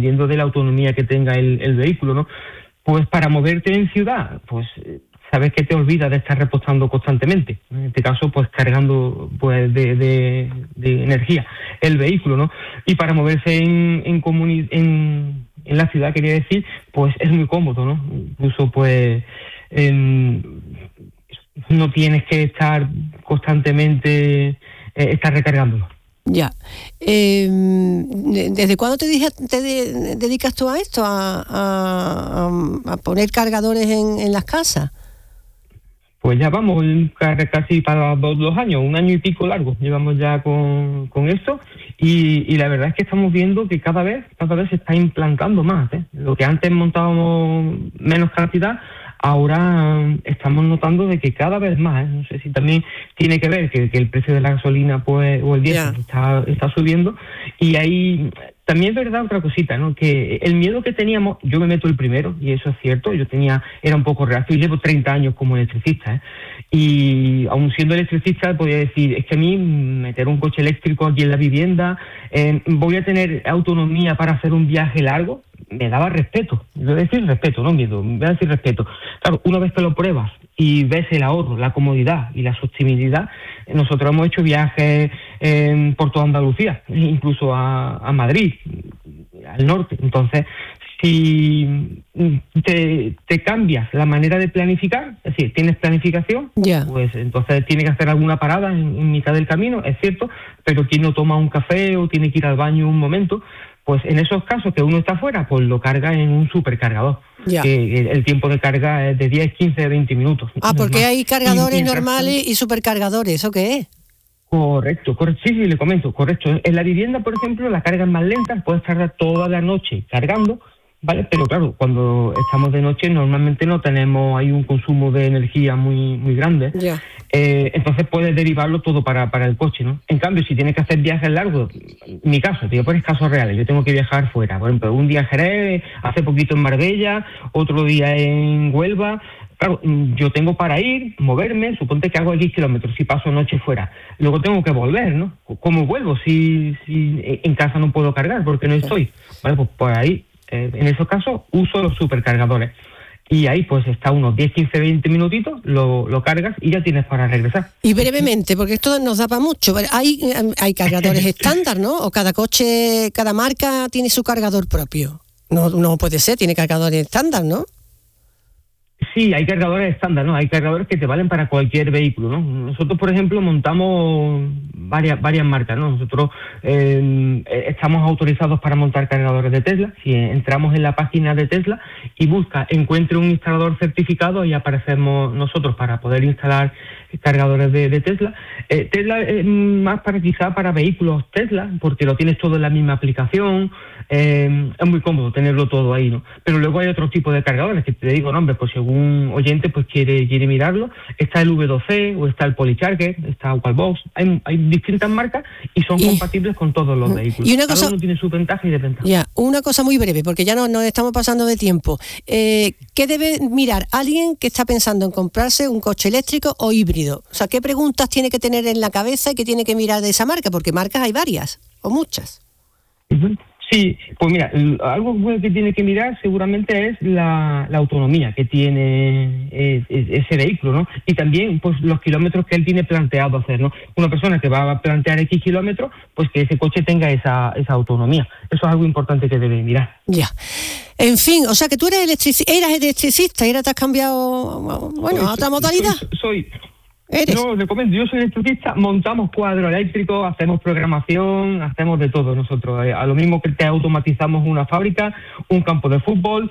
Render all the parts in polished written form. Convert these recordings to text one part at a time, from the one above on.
dependiendo de la autonomía que tenga el vehículo, ¿no? Pues para moverte en ciudad, pues sabes que te olvidas de estar repostando constantemente. En este caso, pues cargando pues de energía el vehículo, ¿no? Y para moverse en la ciudad, quería decir, pues es muy cómodo, ¿no? Incluso, pues, no tienes que estar constantemente estar recargándolo. Ya. ¿Desde cuándo te dedicas tú a esto, a poner cargadores en las casas? Pues ya vamos casi para 2 años, 1 año y pico largo, llevamos ya con esto, y la verdad es que estamos viendo que cada vez se está implantando más, ¿eh? Lo que antes montábamos menos cantidad, ahora estamos notando de que cada vez más, ¿eh? No sé si también tiene que ver que el precio de la gasolina, pues, o el diésel está subiendo, y ahí también es verdad otra cosita, ¿no? Que el miedo que teníamos, yo me meto el primero, y eso es cierto, era un poco reacio, y llevo 30 años como electricista, ¿eh? Y aún siendo electricista podía decir, es que a mí meter un coche eléctrico aquí en la vivienda, voy a tener autonomía para hacer un viaje largo, me daba respeto. Yo voy a decir respeto, no miedo, voy a decir respeto. Claro, una vez que lo pruebas y ves el ahorro, la comodidad y la sostenibilidad, nosotros hemos hecho viajes por toda Andalucía, incluso a Madrid, al norte. Entonces, si te cambias la manera de planificar, es decir, tienes planificación, pues entonces tienes que hacer alguna parada en mitad del camino, es cierto, pero quien no toma un café o tiene que ir al baño un momento, pues en esos casos que uno está fuera, pues lo carga en un supercargador. Que el tiempo de carga es de 10, 15, 20 minutos. Porque hay cargadores normales y supercargadores, ¿eso qué es? Correcto, sí, le comento, correcto. En la vivienda, por ejemplo, la carga es más lenta, puedes tardar toda la noche cargando, ¿vale? Pero claro, cuando estamos de noche normalmente no hay un consumo de energía muy grande. Entonces puedes derivarlo todo para el coche, ¿no? En cambio, si tienes que hacer viajes largos, en mi caso, te voy a poner casos reales, yo tengo que viajar fuera, por ejemplo, un día en Jerez, hace poquito en Marbella, otro día en Huelva. Claro, yo tengo para ir, moverme, suponte que hago X kilómetros, si paso noche fuera. Luego tengo que volver, ¿no? ¿Cómo vuelvo si en casa no puedo cargar porque no estoy? Vale, pues por ahí, en esos casos, uso los supercargadores. Y ahí pues está unos 10, 15, 20 minutitos, lo cargas y ya tienes para regresar. Y brevemente, porque esto nos da para mucho, hay cargadores estándar, ¿no? O cada coche, cada marca tiene su cargador propio. No puede ser, tiene cargadores estándar, ¿no? Sí, hay cargadores estándar, ¿no? Hay cargadores que te valen para cualquier vehículo, ¿no? Nosotros, por ejemplo, montamos varias marcas, ¿no? Nosotros estamos autorizados para montar cargadores de Tesla. Si entramos en la página de Tesla y encuentre un instalador certificado, y aparecemos nosotros para poder instalar cargadores de Tesla. Tesla es más quizá para vehículos Tesla, porque lo tienes todo en la misma aplicación. Es muy cómodo tenerlo todo ahí, ¿no? Pero luego hay otro tipo de cargadores que te digo nombres, pues si algún oyente pues quiere mirarlo. Está el V2C o está el Polycharger, está Wallbox. Hay distintas marcas y son compatibles con todos los vehículos. Y cada uno tiene su ventaja y desventaja. Una cosa muy breve, porque ya nos estamos pasando de tiempo. ¿Qué debe mirar alguien que está pensando en comprarse un coche eléctrico o híbrido? O sea, ¿qué preguntas tiene que tener en la cabeza y qué tiene que mirar de esa marca? Porque marcas hay varias o muchas. Sí, pues mira, algo que tiene que mirar seguramente es la autonomía que tiene ese vehículo, ¿no? Y también pues los kilómetros que él tiene planteado hacer, ¿no? Una persona que va a plantear X kilómetros, pues que ese coche tenga esa autonomía. Eso es algo importante que debe mirar. Ya. En fin, o sea que tú eras electricista y ahora te has cambiado, a otra modalidad. No, le comento, yo soy electricista, montamos cuadros eléctricos, hacemos programación, hacemos de todo nosotros. A lo mismo que te automatizamos una fábrica, un campo de fútbol,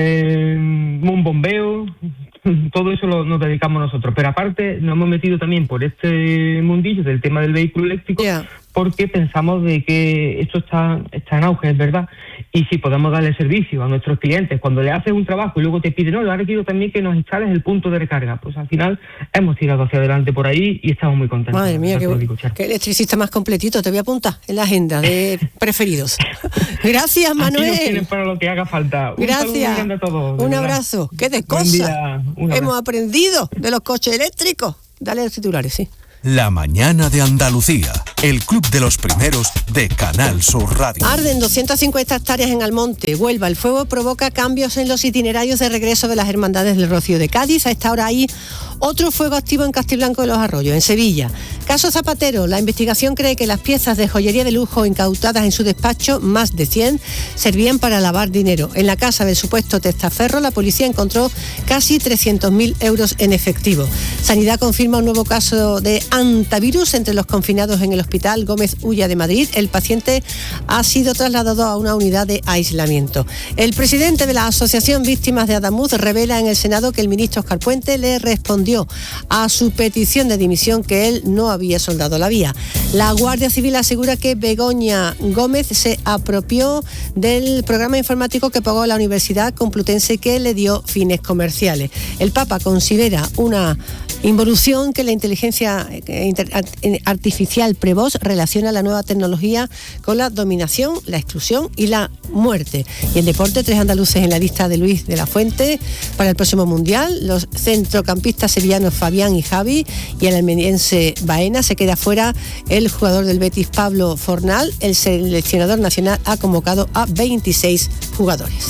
un bombeo, todo eso nos dedicamos nosotros. Pero aparte nos hemos metido también por este mundillo del tema del vehículo eléctrico, porque pensamos de que esto está en auge, es verdad. Y si podemos darle servicio a nuestros clientes, cuando le haces un trabajo y luego te piden, ahora quiero también que nos instales el punto de recarga, pues al final hemos tirado hacia adelante por ahí y estamos muy contentos. Madre mía, qué electricista más completito, te voy a apuntar en la agenda de preferidos. Gracias, Manuel. Aquí nos tienen para lo que haga falta. Gracias. Un a todos, un abrazo. Qué de cosas hemos aprendido de los coches eléctricos. Dale los titulares, sí. La mañana de Andalucía, el club de los primeros de Canal Sur Radio. Arden 250 hectáreas en Almonte, Huelva. El fuego provoca cambios en los itinerarios de regreso de las hermandades del Rocío de Cádiz. A esta hora hay otro fuego activo en Castiblanco de los Arroyos, en Sevilla. Caso Zapatero, la investigación cree que las piezas de joyería de lujo incautadas en su despacho, más de 100, servían para lavar dinero. En la casa del supuesto testaferro, la policía encontró casi 300.000 euros en efectivo. Sanidad confirma un nuevo caso de hantavirus entre los confinados en el Hospital Gómez Ulla de Madrid. El paciente ha sido trasladado a una unidad de aislamiento. El presidente de la Asociación Víctimas de Adamuz revela en el Senado que el ministro Óscar Puente le respondió a su petición de dimisión que él no había soldado la vía. La Guardia Civil asegura que Begoña Gómez se apropió del programa informático que pagó la Universidad Complutense, que le dio fines comerciales. El Papa considera una involución que la inteligencia artificial Prevost relaciona la nueva tecnología con la dominación, la exclusión y la muerte. Y en deporte, 3 andaluces en la lista de Luis de la Fuente para el próximo Mundial. Los centrocampistas sevillanos Fabián y Javi, y el almeriense Baena. Se queda fuera el jugador del Betis Pablo Fornal. El seleccionador nacional ha convocado a 26 jugadores.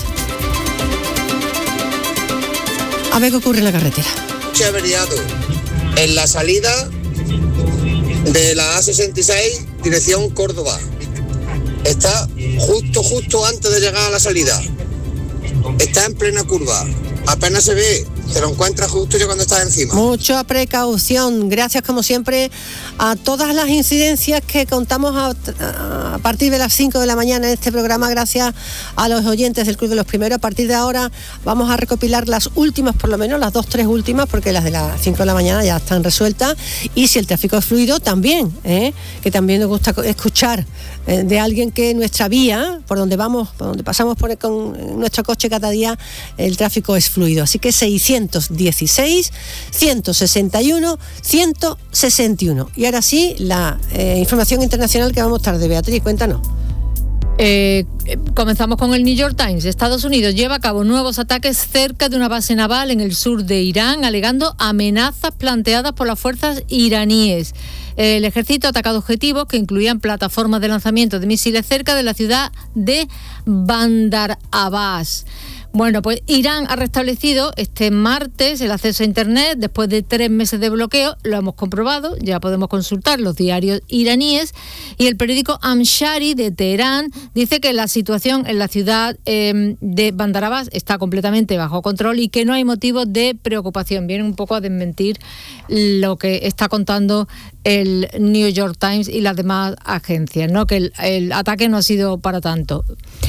A ver qué ocurre en la carretera. Averiado en la salida de la A66 dirección Córdoba. Está justo antes de llegar a la salida. Está en plena curva. Apenas se ve, te lo encuentras justo ya cuando estás encima. Mucha precaución. Gracias, como siempre, a todas las incidencias que contamos a partir de las 5 de la mañana en este programa. Gracias a los oyentes del Club de los Primeros. A partir de ahora vamos a recopilar las últimas, por lo menos las 2-3 últimas, porque las de las 5 de la mañana ya están resueltas. Y si el tráfico es fluido, también, que también nos gusta escuchar de alguien que nuestra vía, por donde vamos, por donde pasamos con nuestro coche cada día, el tráfico es fluido. Así que 616, 161, 161. Y ahora sí, la información internacional que vamos tarde. Beatriz, cuéntanos. Comenzamos con el New York Times. Estados Unidos lleva a cabo nuevos ataques cerca de una base naval en el sur de Irán, alegando amenazas planteadas por las fuerzas iraníes. El ejército ha atacado objetivos que incluían plataformas de lanzamiento de misiles cerca de la ciudad de Bandar Abbas. Bueno, pues Irán ha restablecido este martes el acceso a Internet después de 3 meses de bloqueo. Lo hemos comprobado, ya podemos consultar los diarios iraníes. Y el periódico Amshari de Teherán dice que la situación en la ciudad de Bandar Abbas está completamente bajo control y que no hay motivos de preocupación. Viene un poco a desmentir lo que está contando el New York Times y las demás agencias, ¿no? Que el ataque no ha sido para tanto.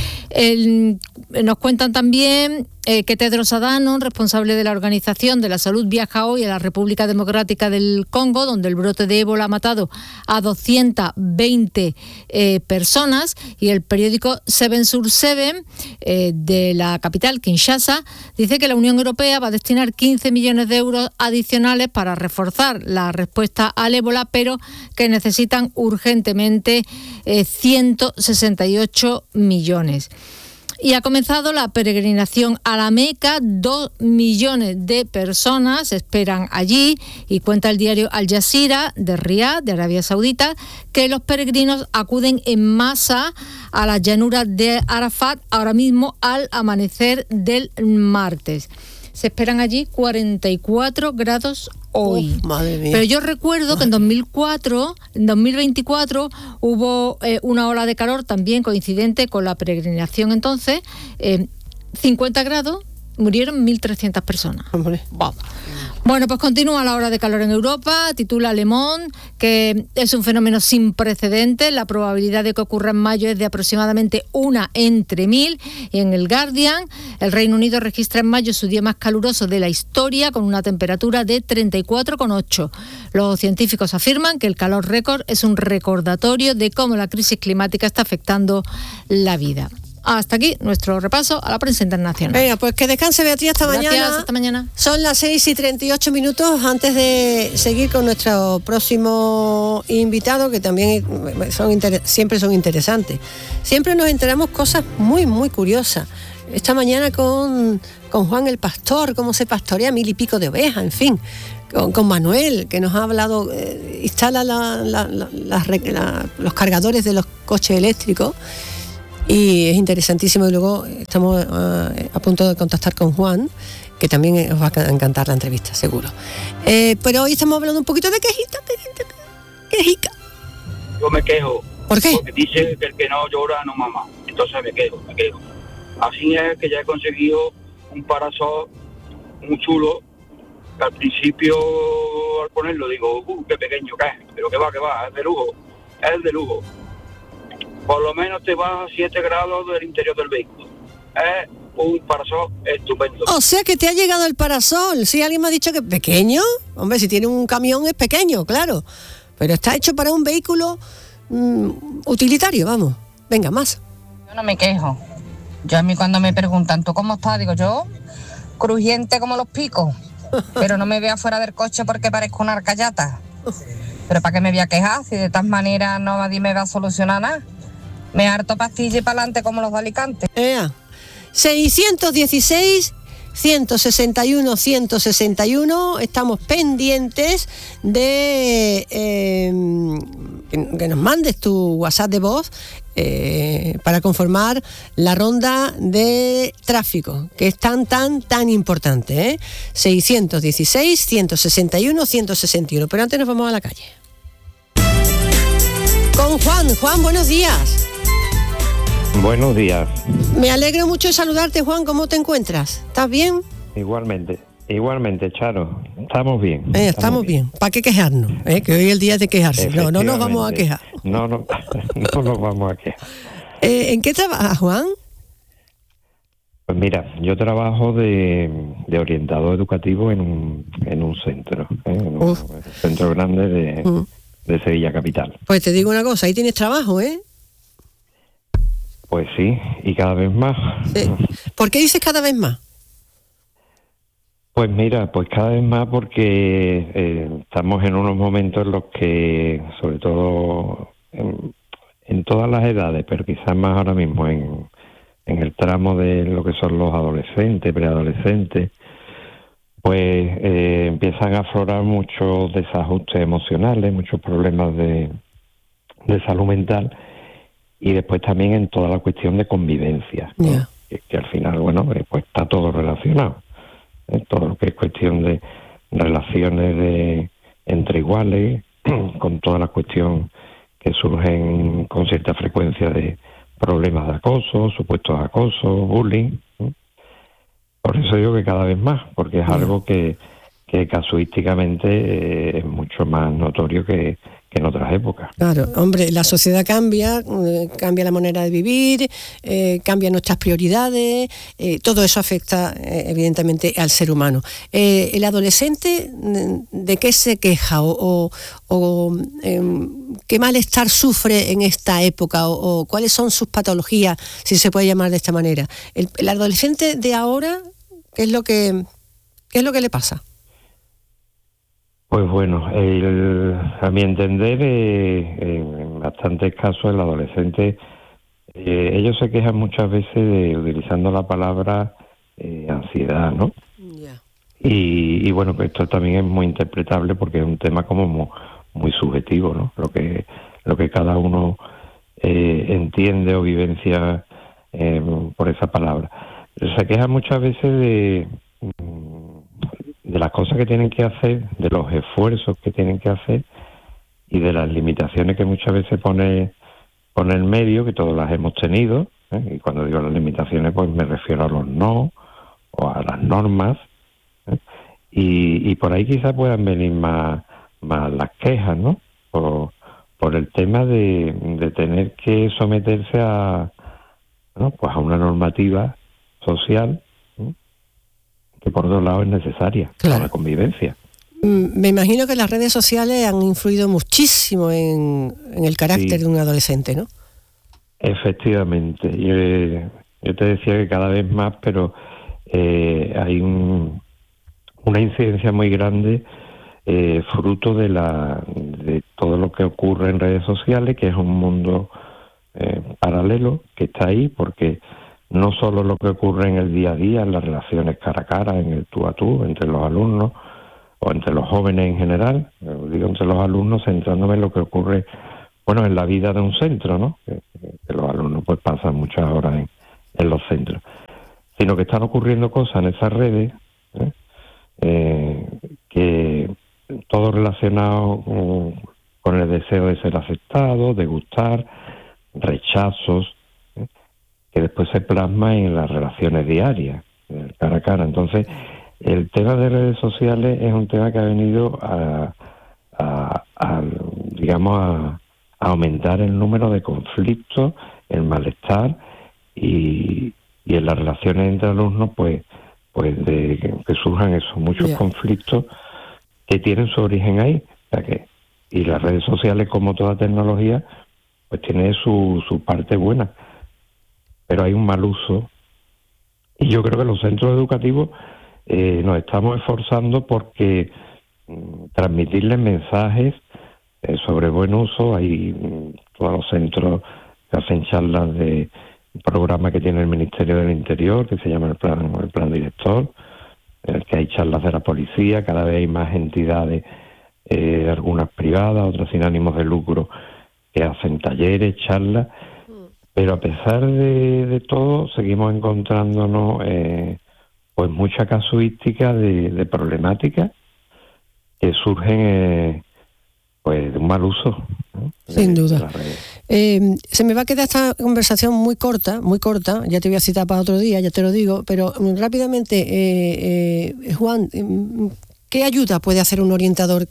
Nos cuentan también que Tedros Adhanom, responsable de la Organización de la Salud, viaja hoy a la República Democrática del Congo, donde el brote de ébola ha matado a 220 personas, y el periódico 7/7 de la capital, Kinshasa, dice que la Unión Europea va a destinar 15 millones de euros adicionales para reforzar la respuesta al ébola, pero que necesitan urgentemente 168 millones. Y ha comenzado la peregrinación a la Meca. 2 millones de personas esperan allí, y cuenta el diario Al Jazeera de Riad, de Arabia Saudita, que los peregrinos acuden en masa a las llanuras de Arafat ahora mismo al amanecer del martes. Se esperan allí 44 grados hoy. Madre mía. Pero yo recuerdo que en 2024 hubo una ola de calor también coincidente con la peregrinación. Entonces, 50 grados, murieron 1.300 personas. Wow. Bueno, pues continúa la ola de calor en Europa. Titula Le Monde que es un fenómeno sin precedentes. La probabilidad de que ocurra en mayo es de aproximadamente 1 entre 1000. Y en el Guardian, el Reino Unido registra en mayo su día más caluroso de la historia, con una temperatura de 34,8. Los científicos afirman que el calor récord es un recordatorio de cómo la crisis climática está afectando la vida. Hasta aquí nuestro repaso a la prensa internacional. Venga, pues que descanse, Beatriz, hasta mañana. Hasta mañana. Son las 6:38 antes de seguir con nuestro próximo invitado, que también siempre son interesantes. Siempre nos enteramos cosas muy, muy curiosas. esta mañana con Juan el Pastor, cómo se pastorea 1000 y pico de ovejas, en fin, con Manuel, que nos ha hablado, instala los cargadores de los coches eléctricos, y es interesantísimo. Y luego estamos a punto de contactar con Juan, que también os va a encantar la entrevista, seguro. Pero hoy estamos hablando un poquito de quejica. Yo me quejo. ¿Por qué? Porque dice que el que no llora no mama. Entonces me quejo. Así es que ya he conseguido un parasol muy chulo, que al principio al ponerlo digo, qué pequeño que es, pero que va, es de lujo. Por lo menos te vas a 7 grados del interior del vehículo. Es un parasol estupendo. O sea que te ha llegado el parasol. Si alguien me ha dicho que es pequeño, hombre, si tiene un camión es pequeño, claro, pero está hecho para un vehículo utilitario, vamos. Venga, más. Yo no me quejo. Yo a mí cuando me preguntan, ¿tú cómo estás? Digo, yo, crujiente como los picos, pero no me veo afuera del coche porque parezco una arcayata. Pero ¿para qué me voy a quejar? Si de tal manera nadie me va a solucionar nada. Me harto pastilla y para adelante como los de Alicante. 616 161 161, estamos pendientes de que nos mandes tu WhatsApp de voz para conformar la ronda de tráfico, que es tan importante, 616 161 161. Pero antes nos vamos a la calle con Juan, buenos días. Buenos días. Me alegro mucho de saludarte, Juan. ¿Cómo te encuentras? ¿Estás bien? Igualmente, Charo. Estamos bien. Estamos bien. ¿Para qué quejarnos? Que hoy es el día de quejarse. No nos vamos a quejar. No nos vamos a quejar. ¿En qué trabajas, Juan? Pues mira, yo trabajo de orientador educativo en un centro, en un centro grande de Sevilla capital. Pues te digo una cosa, ahí tienes trabajo, ¿eh? Pues sí, y cada vez más. Sí. ¿Por qué dices cada vez más? Pues mira, pues cada vez más porque estamos en unos momentos en los que, sobre todo en todas las edades, pero quizás más ahora mismo en el tramo de lo que son los adolescentes, preadolescentes, pues empiezan a aflorar muchos desajustes emocionales, muchos problemas de salud mental. Y después también en toda la cuestión de convivencia, ¿no? Yeah. Que al final, bueno, pues está todo relacionado. Todo lo que es cuestión de relaciones entre iguales, con toda la cuestión que surgen con cierta frecuencia de problemas de acoso, supuestos acosos, bullying, ¿no? Por eso digo que cada vez más, porque es algo que casuísticamente es mucho más notorio que en otras épocas. Claro, hombre, la sociedad cambia la manera de vivir, cambian nuestras prioridades, todo eso afecta evidentemente al ser humano. ¿El adolescente de qué se queja o qué malestar sufre en esta época o cuáles son sus patologías, si se puede llamar de esta manera? El adolescente de ahora, ¿qué es lo que le pasa? Pues bueno, a mi entender, en bastantes casos el adolescente, ellos se quejan muchas veces utilizando la palabra ansiedad, ¿no? Yeah. Y bueno, pues esto también es muy interpretable porque es un tema como muy subjetivo, ¿no? Lo que cada uno entiende o vivencia por esa palabra. Se quejan muchas veces de las cosas que tienen que hacer, de los esfuerzos que tienen que hacer y de las limitaciones que muchas veces pone el medio, que todas las hemos tenido, y cuando digo las limitaciones pues me refiero a los no o a las normas, y por ahí quizás puedan venir más las quejas, ¿no? Por el tema de tener que someterse a una normativa social, que por otro lado es necesaria, claro, para la convivencia. Me imagino que las redes sociales han influido muchísimo en el carácter de un adolescente, ¿no? Efectivamente. Yo te decía que cada vez más, pero hay una incidencia muy grande fruto de todo lo que ocurre en redes sociales, que es un mundo paralelo que está ahí, porque no solo lo que ocurre en el día a día, en las relaciones cara a cara, en el tú a tú, entre los alumnos o entre los jóvenes en general, digo entre los alumnos, centrándome en lo que ocurre, bueno, en la vida de un centro, ¿no? Que los alumnos pues pasan muchas horas en los centros, sino que están ocurriendo cosas en esas redes, que todo relacionado con el deseo de ser aceptado, de gustar, rechazos, que después se plasma en las relaciones diarias, cara a cara. Entonces, el tema de redes sociales es un tema que ha venido a aumentar el número de conflictos, el malestar y en las relaciones entre alumnos, pues de que surjan esos muchos conflictos que tienen su origen ahí. O sea que, y las redes sociales, como toda tecnología, pues tiene su parte buena, pero hay un mal uso. Y yo creo que los centros educativos nos estamos esforzando porque transmitirles mensajes sobre buen uso. Hay todos los centros que hacen charlas de un programa que tiene el Ministerio del Interior, que se llama el plan director, en el que hay charlas de la policía. Cada vez hay más entidades, algunas privadas, otras sin ánimos de lucro, que hacen talleres, charlas. Pero a pesar de todo, seguimos encontrándonos pues mucha casuística de problemáticas que surgen pues de un mal uso, ¿no? Sin duda. Se me va a quedar esta conversación muy corta, ya te voy a citar para otro día, ya te lo digo, pero rápidamente, Juan, ¿qué ayuda puede hacer un orientador?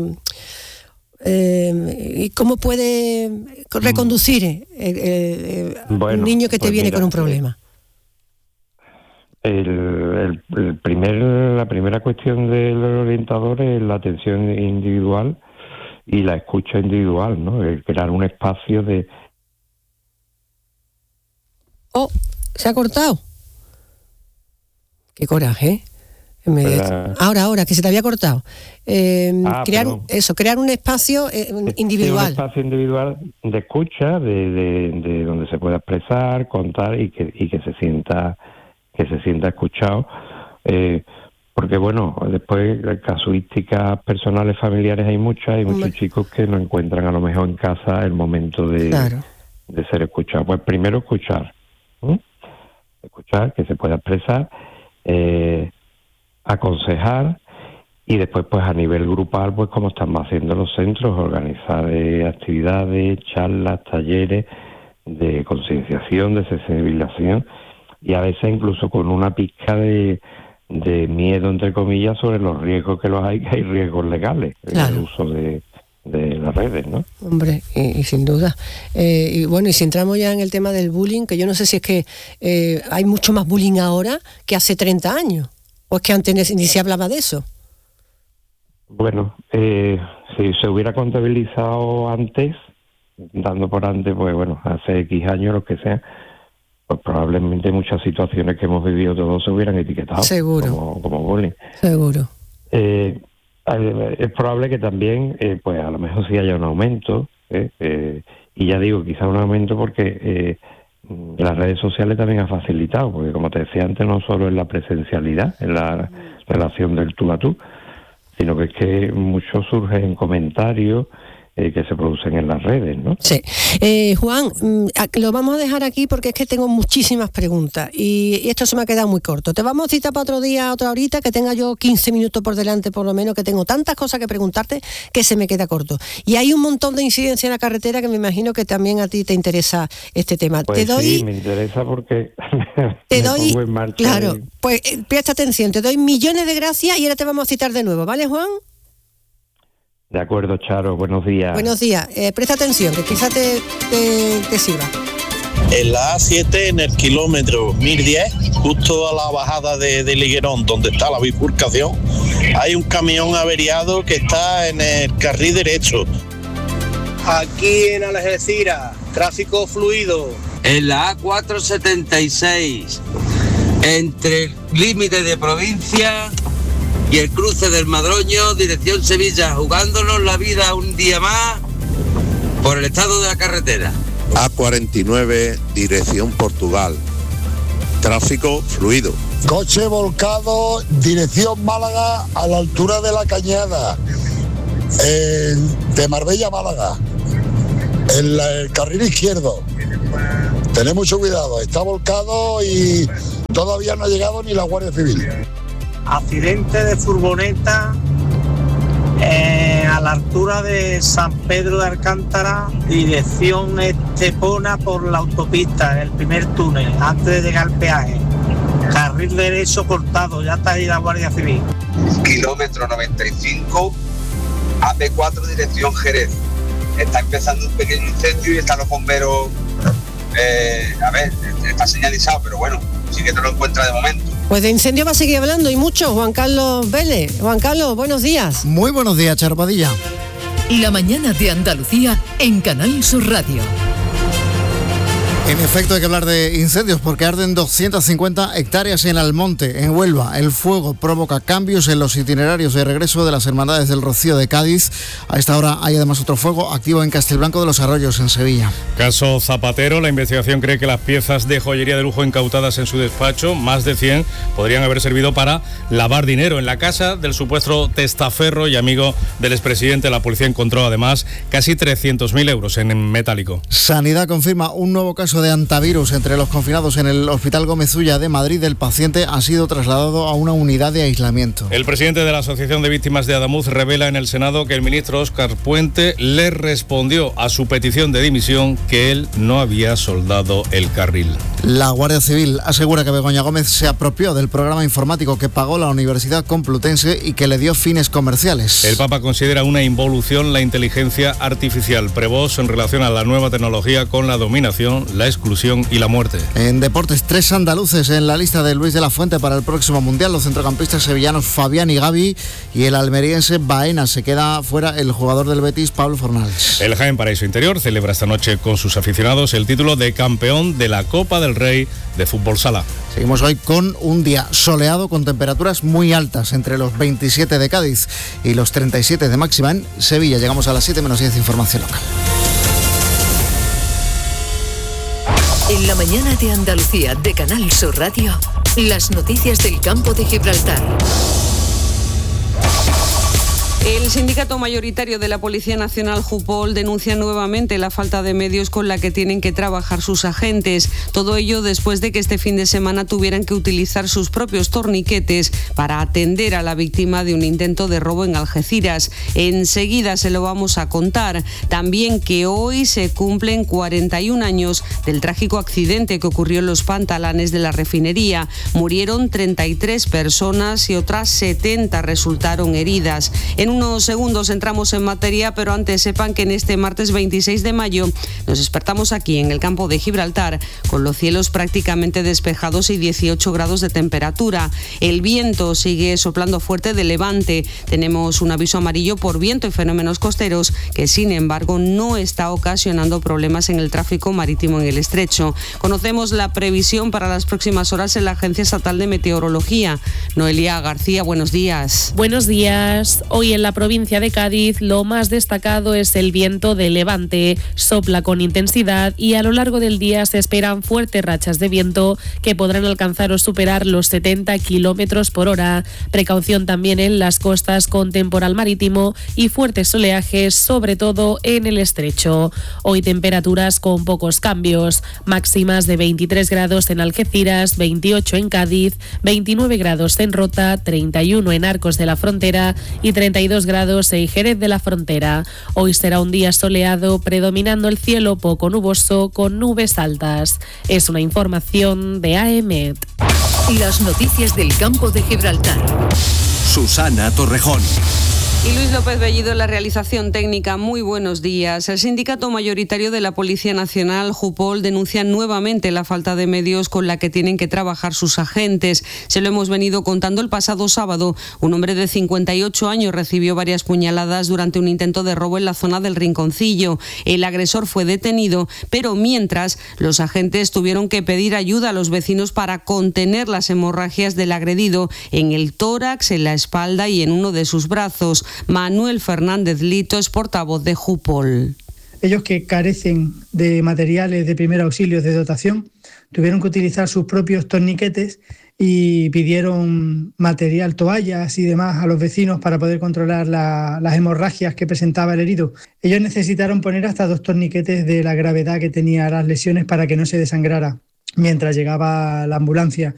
¿Y cómo puede reconducir un niño que te viene con un problema? La primera cuestión del orientador es la atención individual y la escucha individual, ¿no? El crear un espacio de... ¡Oh! ¿Se ha cortado? ¡Qué coraje! Ahora, que se te había cortado. Crear un espacio individual. Sí, un espacio individual de escucha, de donde se pueda expresar, contar y que se sienta escuchado. Porque bueno, después casuísticas personales, familiares hay muchos chicos que no encuentran a lo mejor en casa el momento de ser escuchados. Pues primero escuchar, que se pueda expresar, aconsejar, y después pues a nivel grupal, pues como estamos haciendo los centros, organizar actividades, charlas, talleres de concienciación, de sensibilización, y a veces incluso con una pizca de miedo, entre comillas, sobre los riesgos que hay riesgos legales en el uso de las redes, ¿no? Hombre, y sin duda. Y bueno, y si entramos ya en el tema del bullying, que yo no sé si es que hay mucho más bullying ahora que hace 30 años, o es que antes ni se hablaba de eso. Bueno, si se hubiera contabilizado antes, dando por antes, pues bueno, hace X años, lo que sea, pues probablemente muchas situaciones que hemos vivido todos se hubieran etiquetado como bullying. Seguro. Es probable que también, pues a lo mejor sí haya un aumento, y ya digo, quizá un aumento porque las redes sociales también han facilitado, porque como te decía antes, no solo es la presencialidad, en la relación del tú a tú, sino que es que mucho surge en comentarios que se producen en las redes, ¿no? Sí. Juan, lo vamos a dejar aquí porque es que tengo muchísimas preguntas y esto se me ha quedado muy corto. Te vamos a citar para otro día, otra horita, que tenga yo 15 minutos por delante por lo menos, que tengo tantas cosas que preguntarte que se me queda corto. Y hay un montón de incidencia en la carretera que me imagino que también a ti te interesa este tema. Pues sí, me interesa porque te doy, pongo en marcha. Claro, pues presta atención, te doy millones de gracias y ahora te vamos a citar de nuevo, ¿vale, Juan? De acuerdo, Charo, buenos días. Buenos días, presta atención, que quizá te sirva. En la A7, en el kilómetro 1010, justo a la bajada de Liguerón, donde está la bifurcación, hay un camión averiado que está en el carril derecho. Aquí en Algeciras, tráfico fluido. En la A476, entre el límite de provincia y el cruce del Madroño, dirección Sevilla, jugándonos la vida un día más por el estado de la carretera. A49, dirección Portugal. tráfico fluido. Coche volcado, dirección Málaga, a la altura de la Cañada, de Marbella a Málaga, en el carril izquierdo. Tened mucho cuidado, está volcado y todavía no ha llegado ni la Guardia Civil. Accidente de furgoneta a la altura de San Pedro de Alcántara, dirección Estepona por la autopista, en el primer túnel, antes de llegar al peaje. Carril derecho cortado, ya está ahí la Guardia Civil. Kilómetro 95, AP4 dirección Jerez. Está empezando un pequeño incendio y están los bomberos, está señalizado, pero bueno, sí que no lo encuentra de momento. Pues de incendio va a seguir hablando y mucho. Juan Carlos Vélez. Juan Carlos, buenos días. Muy buenos días, Charo Padilla. La mañana de Andalucía en Canal Sur Radio. En efecto, hay que hablar de incendios porque arden 250 hectáreas en Almonte, en Huelva. El fuego provoca cambios en los itinerarios de regreso de las Hermandades del Rocío de Cádiz. A esta hora hay además otro fuego activo en Castelblanco de los Arroyos, en Sevilla. Caso Zapatero. La investigación cree que las piezas de joyería de lujo incautadas en su despacho, más de 100, podrían haber servido para lavar dinero. En la casa del supuesto testaferro y amigo del expresidente, la policía encontró además casi 300.000 euros en metálico. Sanidad confirma un nuevo caso de antivirus entre los confinados en el Hospital Gómez Ulla de Madrid. El paciente ha sido trasladado a una unidad de aislamiento. El presidente de la Asociación de Víctimas de Adamuz revela en el Senado que el ministro Óscar Puente le respondió a su petición de dimisión que él no había soldado el carril. La Guardia Civil asegura que Begoña Gómez se apropió del programa informático que pagó la Universidad Complutense y que le dio fines comerciales. El Papa considera una involución la inteligencia artificial. Prevost en relación a la nueva tecnología con la dominación, la exclusión y la muerte. En deportes, 3 andaluces en la lista de Luis de la Fuente para el próximo Mundial. Los centrocampistas sevillanos Fabián y Gavi y el almeriense Baena. Se queda fuera el jugador del Betis, Pablo Fornals. El Jaén Paraíso Interior celebra esta noche con sus aficionados el título de campeón de la Copa del Rey de Fútbol Sala. Seguimos hoy con un día soleado con temperaturas muy altas, entre los 27 de Cádiz y los 37 de máxima en Sevilla. Llegamos a las 7 menos 10, información local. En la mañana de Andalucía de Canal Sur Radio, las noticias del campo de Gibraltar. El sindicato mayoritario de la Policía Nacional, Jupol, denuncia nuevamente la falta de medios con la que tienen que trabajar sus agentes. Todo ello después de que este fin de semana tuvieran que utilizar sus propios torniquetes para atender a la víctima de un intento de robo en Algeciras. Enseguida se lo vamos a contar. También que hoy se cumplen 41 años del trágico accidente que ocurrió en los pantalanes de la refinería. Murieron 33 personas y otras 70 resultaron heridas. En unos segundos entramos en materia, pero antes sepan que en este martes 26 de mayo nos despertamos aquí en el campo de Gibraltar con los cielos prácticamente despejados y 18 grados de temperatura. El viento sigue soplando fuerte de levante. Tenemos un aviso amarillo por viento y fenómenos costeros que, sin embargo, no está ocasionando problemas en el tráfico marítimo en el estrecho. Conocemos la previsión para las próximas horas en la Agencia Estatal de Meteorología. Noelia García, buenos días. Buenos días. Hoy en la provincia de Cádiz lo más destacado es el viento de levante. Sopla con intensidad y a lo largo del día se esperan fuertes rachas de viento que podrán alcanzar o superar los 70 kilómetros por hora. Precaución también en las costas con temporal marítimo y fuertes oleajes, sobre todo en el estrecho. Hoy temperaturas con pocos cambios. Máximas de 23 grados en Algeciras, 28 en Cádiz, 29 grados en Rota, 31 en Arcos de la Frontera y 32 grados en Jerez de la Frontera. Hoy será un día soleado, predominando el cielo poco nuboso con nubes altas. Es una información de AEMET. Las noticias del campo de Gibraltar. Susana Torrejón. Y Luis López Bellido en la realización técnica. Muy buenos días. El sindicato mayoritario de la Policía Nacional, Jupol, denuncia nuevamente la falta de medios con la que tienen que trabajar sus agentes. Se lo hemos venido contando el pasado sábado. Un hombre de 58 años recibió varias puñaladas durante un intento de robo en la zona del Rinconcillo. El agresor fue detenido, pero mientras los agentes tuvieron que pedir ayuda a los vecinos para contener las hemorragias del agredido en el tórax, en la espalda y en uno de sus brazos. Manuel Fernández Lito es portavoz de Jupol. Ellos que carecen de materiales de primer auxilio de dotación tuvieron que utilizar sus propios torniquetes y pidieron material, toallas y demás a los vecinos para poder controlar las hemorragias que presentaba el herido. Ellos necesitaron poner hasta 2 torniquetes de la gravedad que tenía las lesiones para que no se desangrara mientras llegaba la ambulancia.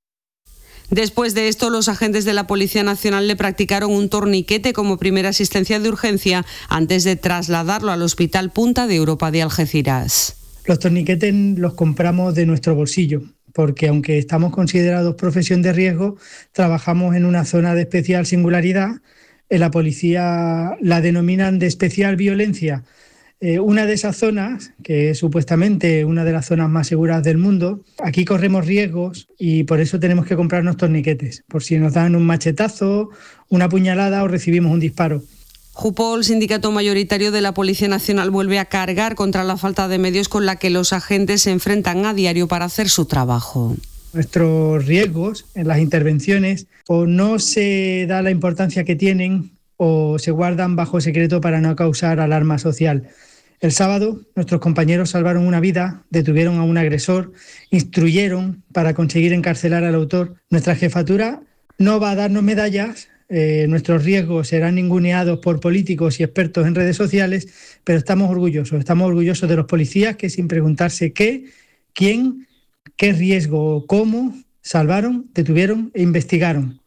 Después de esto, los agentes de la Policía Nacional le practicaron un torniquete como primera asistencia de urgencia antes de trasladarlo al Hospital Punta de Europa de Algeciras. Los torniquetes los compramos de nuestro bolsillo, porque aunque estamos considerados profesión de riesgo, trabajamos en una zona de especial singularidad. En la policía la denominan de especial violencia. Una de esas zonas, que es supuestamente una de las zonas más seguras del mundo, aquí corremos riesgos y por eso tenemos que comprarnos torniquetes, por si nos dan un machetazo, una puñalada o recibimos un disparo. Jupol, sindicato mayoritario de la Policía Nacional, vuelve a cargar contra la falta de medios con la que los agentes se enfrentan a diario para hacer su trabajo. Nuestros riesgos en las intervenciones o no se da la importancia que tienen o se guardan bajo secreto para no causar alarma social. El sábado, nuestros compañeros salvaron una vida, detuvieron a un agresor, instruyeron para conseguir encarcelar al autor. Nuestra jefatura no va a darnos medallas. Nuestros riesgos serán ninguneados por políticos y expertos en redes sociales, pero estamos orgullosos de los policías que sin preguntarse qué, quién, qué riesgo o cómo, salvaron, detuvieron e investigaron.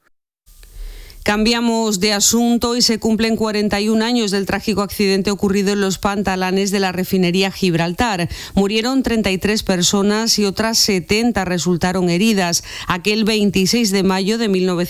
Cambiamos de asunto y se cumplen 41 años del trágico accidente ocurrido en los pantalanes de la refinería Gibraltar. Murieron 33 personas y otras 70 resultaron heridas. Aquel 26 de mayo de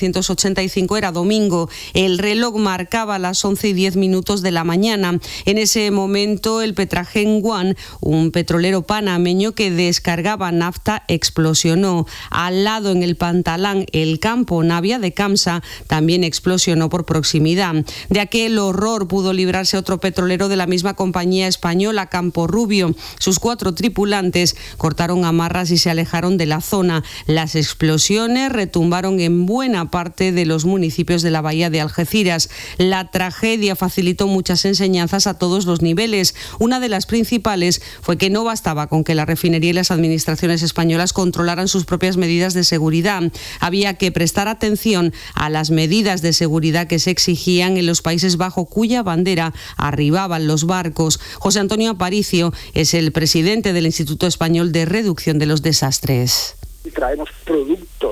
1985 era domingo. El reloj marcaba las 11:10 de la mañana. En ese momento el Petragen One, un petrolero panameño que descargaba nafta, explosionó. Al lado, en el pantalán, el campo Navia de Camsa también explosionó por proximidad. De aquel horror pudo librarse otro petrolero de la misma compañía española, Campo Rubio. Sus 4 tripulantes cortaron amarras y se alejaron de la zona. Las explosiones retumbaron en buena parte de los municipios de la bahía de Algeciras. La tragedia facilitó muchas enseñanzas a todos los niveles. Una de las principales fue que no bastaba con que la refinería y las administraciones españolas controlaran sus propias medidas de seguridad. Había que prestar atención a las medidas de seguridad que se exigían en los países bajo cuya bandera arribaban los barcos. José Antonio Aparicio es el presidente del Instituto Español de Reducción de los Desastres. Y traemos productos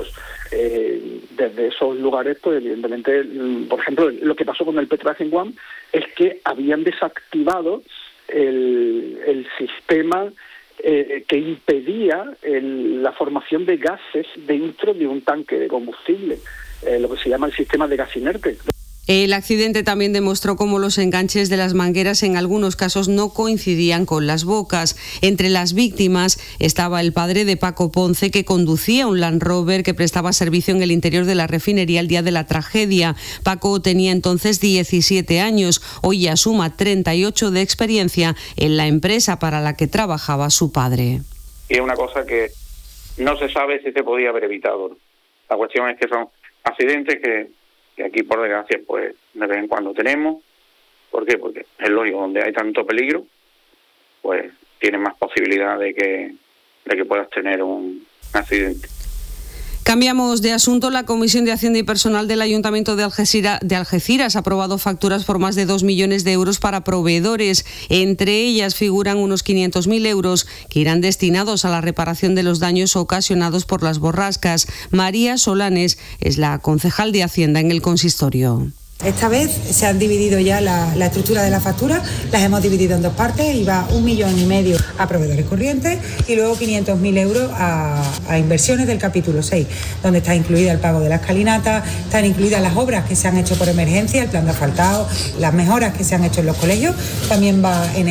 desde esos lugares, pues evidentemente, por ejemplo, lo que pasó con el Petragen One es que habían desactivado el sistema que impedía la formación de gases dentro de un tanque de combustible, lo que se llama el sistema de gas inerte. El accidente también demostró cómo los enganches de las mangueras en algunos casos no coincidían con las bocas. Entre las víctimas estaba el padre de Paco Ponce, que conducía un Land Rover que prestaba servicio en el interior de la refinería el día de la tragedia. Paco tenía entonces 17 años, hoy ya suma 38 de experiencia en la empresa para la que trabajaba su padre. Y es una cosa que no se sabe si se podía haber evitado. La cuestión es que son accidentes que aquí, por desgracia, pues de vez en cuando tenemos. ¿Por qué? Porque es lógico, donde hay tanto peligro, pues tienes más posibilidad de que puedas tener un accidente. Cambiamos de asunto. La Comisión de Hacienda y Personal del Ayuntamiento de Algeciras ha aprobado facturas por más de 2 millones de euros para proveedores. Entre ellas figuran unos 500.000 euros que irán destinados a la reparación de los daños ocasionados por las borrascas. María Solanes es la concejal de Hacienda en el consistorio. Esta vez se han dividido ya la estructura de la factura, las hemos dividido en 2 partes y va 1,5 millones a proveedores corrientes y luego 500.000 euros a inversiones del capítulo 6, donde está incluida el pago de la escalinata, están incluidas las obras que se han hecho por emergencia, el plan de asfaltado, las mejoras que se han hecho en los colegios, también va en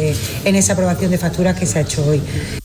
esa aprobación de facturas que se ha hecho hoy.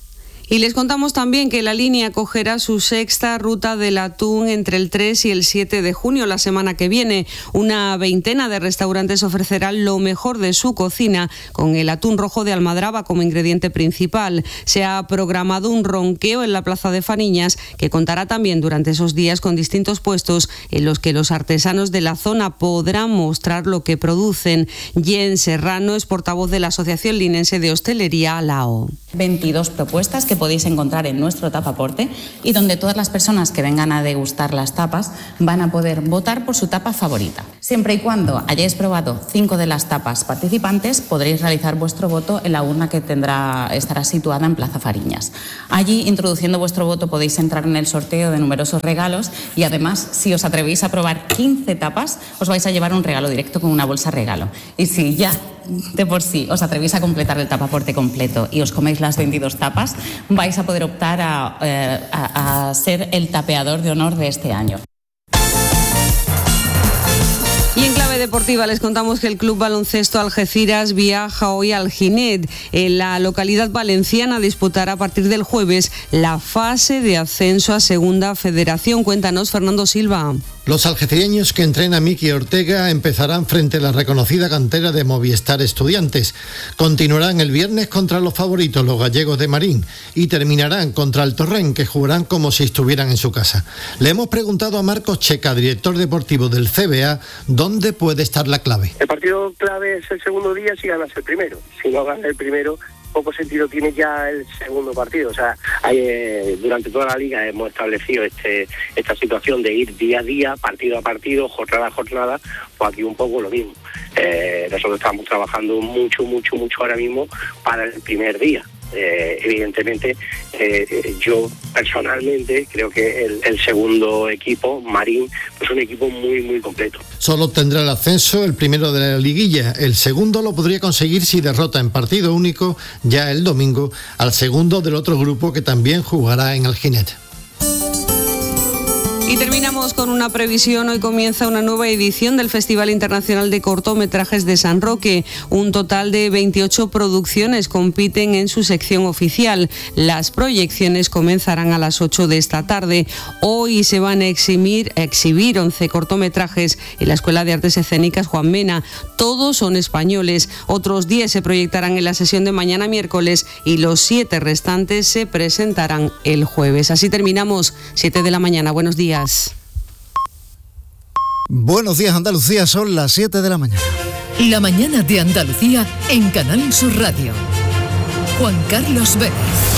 Y les contamos también que la línea acogerá su 6ª ruta del atún entre el 3 y el 7 de junio, la semana que viene. Una veintena de restaurantes ofrecerán lo mejor de su cocina con el atún rojo de Almadraba como ingrediente principal. Se ha programado un ronqueo en la Plaza de Fariñas que contará también durante esos días con distintos puestos en los que los artesanos de la zona podrán mostrar lo que producen. Jen Serrano es portavoz de la Asociación Linense de Hostelería, ALAO. 22 propuestas que podéis encontrar en nuestro tapaporte y donde todas las personas que vengan a degustar las tapas van a poder votar por su tapa favorita. Siempre y cuando hayáis probado 5 de las tapas participantes, podréis realizar vuestro voto en la urna que estará situada en Plaza Fariñas. Allí, introduciendo vuestro voto, podéis entrar en el sorteo de numerosos regalos y además, si os atrevéis a probar 15 tapas, os vais a llevar un regalo directo con una bolsa regalo. Y si ya de por sí os atrevéis a completar el tapaporte completo y os coméis las 22 tapas, vais a poder optar a ser el tapeador de honor de este año. Y en clave deportiva les contamos que el Club Baloncesto Algeciras viaja hoy al Ginet. En la localidad valenciana disputará a partir del jueves la fase de ascenso a Segunda Federación. Cuéntanos, Fernando Silva. Los algecireños que entrena Miki Ortega empezarán frente a la reconocida cantera de Movistar Estudiantes. Continuarán el viernes contra los favoritos, los gallegos de Marín, y terminarán contra el Torrent, que jugarán como si estuvieran en su casa. Le hemos preguntado a Marcos Checa, director deportivo del CBA, dónde puede estar la clave. El partido clave es el segundo día si ganas el primero. Si no ganas el primero, poco sentido tiene ya el segundo partido. O sea, durante toda la liga hemos establecido esta situación de ir día a día, partido a partido, jornada a jornada, pues aquí un poco lo mismo. Nosotros estamos trabajando mucho ahora mismo para el primer día. Evidentemente, yo personalmente creo que el segundo equipo, Marín, es un equipo muy completo. Solo tendrá el ascenso el primero de la liguilla. El segundo lo podría conseguir si derrota en partido único ya el domingo al segundo del otro grupo que también jugará en el Ginet. Y terminamos con una previsión. Hoy comienza una nueva edición del Festival Internacional de Cortometrajes de San Roque. Un total de 28 producciones compiten en su sección oficial. Las proyecciones comenzarán a las 8 de esta tarde. Hoy se van a exhibir 11 cortometrajes en la Escuela de Artes Escénicas Juan Mena. Todos son españoles. Otros 10 se proyectarán en la sesión de mañana miércoles y los 7 restantes se presentarán el jueves. Así terminamos, 7 de la mañana. Buenos días. Buenos días, Andalucía, son las 7 de la mañana. La mañana de Andalucía en Canal Sur Radio. Juan Carlos Vélez.